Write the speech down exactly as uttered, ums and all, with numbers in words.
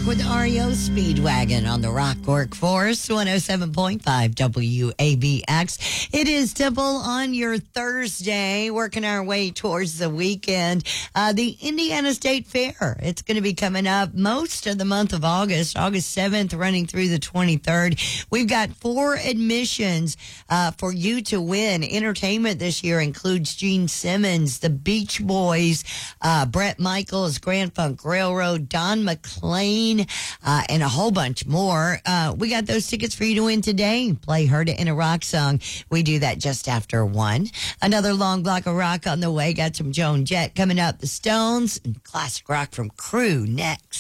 with R E O Speedwagon on the Rock Workforce, one oh seven point five W A B X. It is Temple on your Thursday, working our way towards the weekend. Uh, the Indiana State Fair, it's going to be coming up most of the month of August, August seventh, running through the twenty-third. We've got four admissions uh, for you to win. Entertainment this year includes Gene Simmons, the Beach Boys, uh, Bret Michaels, Grand Funk Railroad, Don McLean, uh, and a whole bunch more. Uh, we got those tickets for you to win today. Play Heard It in a Rock Song. We do that just after one. Another long block of rock on the way. Got some Joan Jett coming up, the Stones, and classic rock from Crew next.